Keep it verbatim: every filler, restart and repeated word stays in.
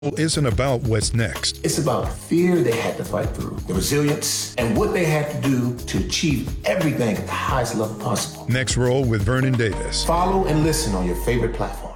isn't about what's next. It's about the fear they had to fight through, the resilience, and what they had to do to achieve everything at the highest level possible. Next Role with Vernon Davis. Follow and listen on your favorite platform.